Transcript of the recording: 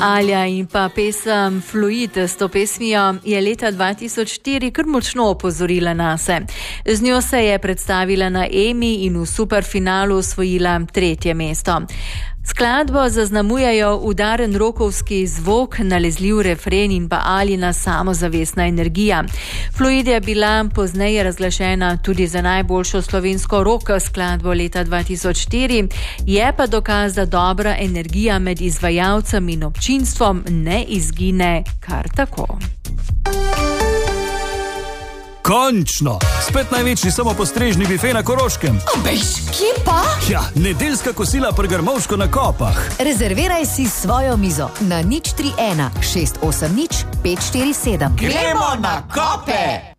Alja in pa pesem Fluid s to pesmijo je leta 2004 kar močno opozorila nase. Z njo se je predstavila na Emi in v superfinalu osvojila 3. mesto. Skladbo zaznamujejo udaren rokovski zvok, nalezljiv refren in pa Aljina samozavestna energija. Fluid je bila pozneje razglašena tudi za najboljšo slovensko rock skladbo leta 2004, je pa dokaz, da dobra energija med izvajalcem in občinstvom ne izgine kar tako. Končno! Spet največji samopostrežni bife na Koroškem. Bež, kje pa? Ja, nedeljska kosila pri Grmovšku na Kopah. Rezerviraj si svojo mizo na 031 680 547. Gremo na Kope!